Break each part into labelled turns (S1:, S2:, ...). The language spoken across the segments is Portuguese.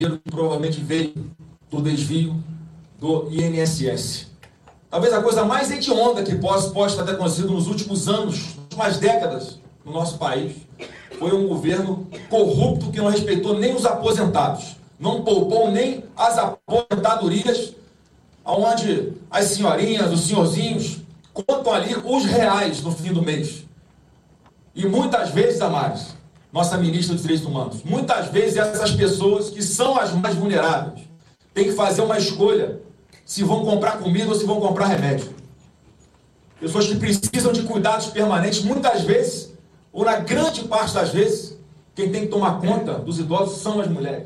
S1: que provavelmente veio do desvio do INSS. Talvez a coisa mais hedionda que possa ter acontecido nos últimos anos, nas últimas décadas no nosso país, foi um governo corrupto que não respeitou nem os aposentados, não poupou nem as aposentadorias, onde as senhorinhas, os senhorzinhos, contam ali os reais no fim do mês. E muitas vezes, Damares, nossa ministra dos Direitos Humanos, muitas vezes essas pessoas que são as mais vulneráveis têm que fazer uma escolha se vão comprar comida ou se vão comprar remédio. Pessoas que precisam de cuidados permanentes, muitas vezes, ou na grande parte das vezes, quem tem que tomar conta dos idosos são as mulheres.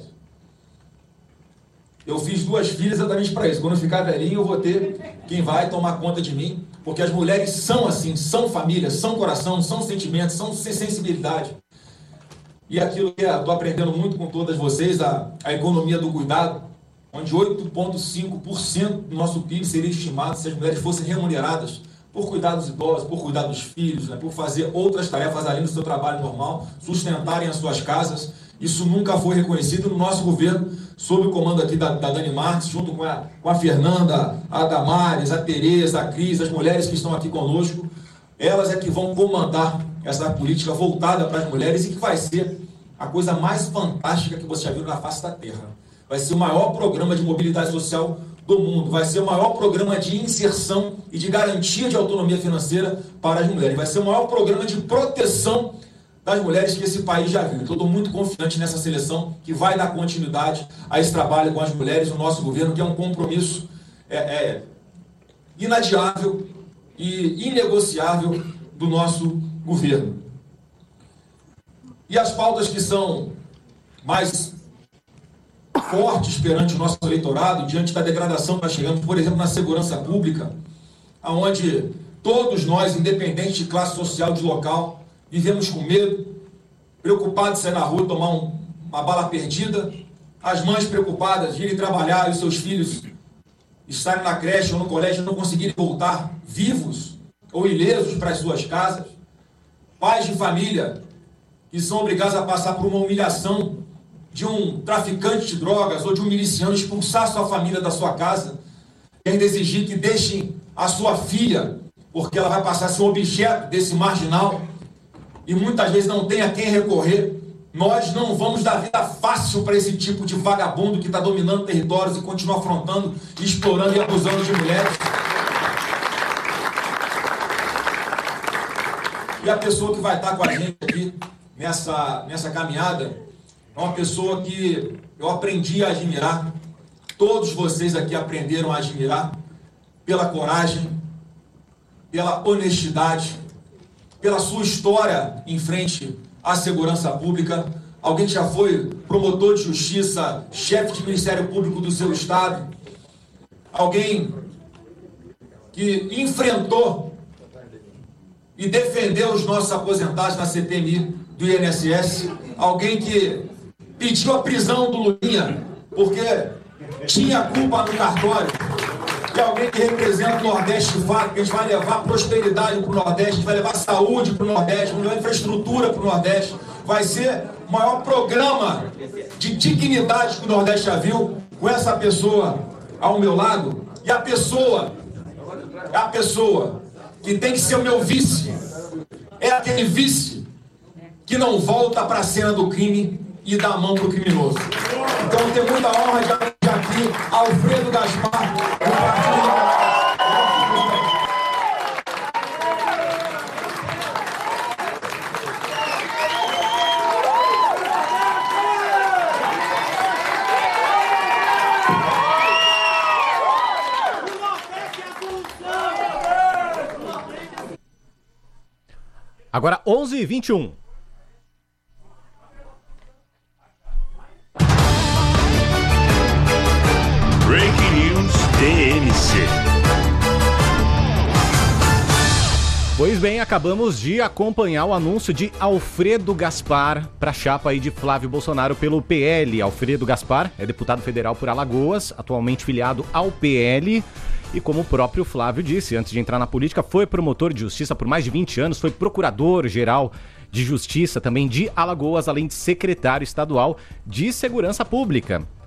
S1: Eu fiz 2 filhas exatamente para isso. Quando eu ficar velhinho, eu vou ter quem vai tomar conta de mim, porque as mulheres são assim, são família, são coração, são sentimentos, são sensibilidade. E aquilo que eu estou aprendendo muito com todas vocês, a economia do cuidado, onde 8,5% do nosso PIB seria estimado se as mulheres fossem remuneradas por cuidar dos idosos, por cuidar dos filhos, né, por fazer outras tarefas além do seu trabalho normal, sustentarem as suas casas. Isso nunca foi reconhecido no nosso governo, sob o comando aqui da Dani Marques, junto com a Fernanda, a Damares, a Tereza, a Cris, as mulheres que estão aqui conosco. Elas é que vão comandar essa política voltada para as mulheres e que vai ser a coisa mais fantástica que você já viu na face da Terra. Vai ser o maior programa de mobilidade social do mundo, vai ser o maior programa de inserção e de garantia de autonomia financeira para as mulheres, vai ser o maior programa de proteção das mulheres que esse país já viu. Então, eu estou muito confiante nessa seleção que vai dar continuidade a esse trabalho com as mulheres do nosso governo, que é um compromisso inadiável e inegociável do nosso governo. E as pautas que são mais fortes perante o nosso eleitorado, diante da degradação que nós chegamos, por exemplo, na segurança pública, onde todos nós, independente de classe social, de local, vivemos com medo, preocupados de sair na rua e tomar uma bala perdida, as mães preocupadas de irem trabalhar e os seus filhos estarem na creche ou no colégio e não conseguirem voltar vivos ou ilesos para as suas casas, pais de família que são obrigados a passar por uma humilhação de um traficante de drogas ou de um miliciano expulsar sua família da sua casa e ainda exigir que deixem a sua filha, porque ela vai passar a ser um objeto desse marginal e muitas vezes não tem a quem recorrer. Nós não vamos dar vida fácil para esse tipo de vagabundo que está dominando territórios e continua afrontando, explorando e abusando de mulheres. E a pessoa que vai estar com a gente aqui nessa caminhada é uma pessoa que eu aprendi a admirar, todos vocês aqui aprenderam a admirar, pela coragem, pela honestidade, pela sua história em frente à segurança pública. Alguém que já foi promotor de justiça, chefe de Ministério Público do seu estado, alguém que enfrentou e defendeu os nossos aposentados na CPMI do INSS, alguém que pediu a prisão do Lulinha porque tinha culpa no cartório, e alguém que representa o Nordeste de fato, que a gente vai levar prosperidade para o Nordeste, a gente vai levar saúde para o Nordeste, vai levar infraestrutura para o Nordeste, vai ser o maior programa de dignidade que o Nordeste já viu, com essa pessoa ao meu lado, e a pessoa que tem que ser o meu vice, é aquele vice que não volta para a cena do crime e dá a mão para o criminoso. Então eu tenho muita honra de aqui Alfredo Gaspar, do partido.
S2: Agora 11h21.
S3: Breaking News TMC.
S2: Pois bem, acabamos de acompanhar o anúncio de Alfredo Gaspar para a chapa aí de Flávio Bolsonaro pelo PL. Alfredo Gaspar é deputado federal por Alagoas, atualmente filiado ao PL. E como o próprio Flávio disse, antes de entrar na política, foi promotor de justiça por mais de 20 anos, foi procurador-geral de justiça também de Alagoas, além de secretário estadual de segurança pública.